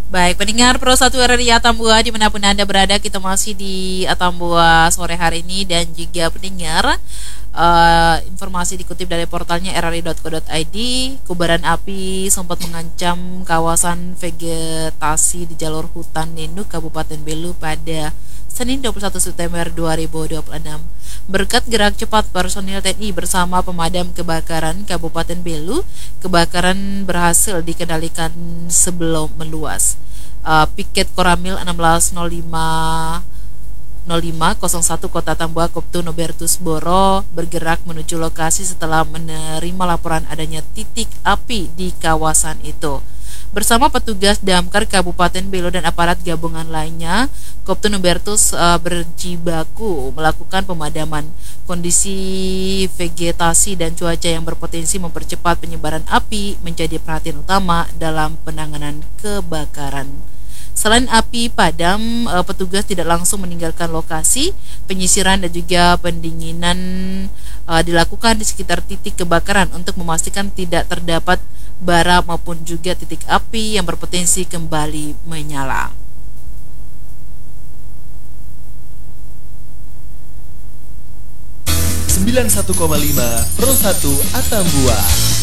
Baik, pendengar Pro 1 RRI Atambua dimanapun Anda berada, kita masih di Atambua sore hari ini dan juga pendengar informasi dikutip dari portalnya rri.co.id. Kobaran api sempat mengancam kawasan vegetasi di jalur hutan Lindung Kabupaten Belu pada Senin 21 September 2026. Berkat gerak cepat personil TNI bersama pemadam kebakaran Kabupaten Belu, kebakaran berhasil dikendalikan sebelum meluas. Piket Koramil 1605 Kota Tambua Koptu Nobertus Boro bergerak menuju lokasi setelah menerima laporan adanya titik api di kawasan itu. Bersama petugas Damkar Kabupaten Belo dan aparat gabungan lainnya, Koptu Nobertus berjibaku melakukan pemadaman. Kondisi vegetasi dan cuaca yang berpotensi mempercepat penyebaran api menjadi perhatian utama dalam penanganan kebakaran. Selain api padam, petugas tidak langsung meninggalkan lokasi. Penyisiran dan juga pendinginan dilakukan di sekitar titik kebakaran untuk memastikan tidak terdapat bara maupun juga titik api yang berpotensi kembali menyala. 91,5 Pro 1 Atambua.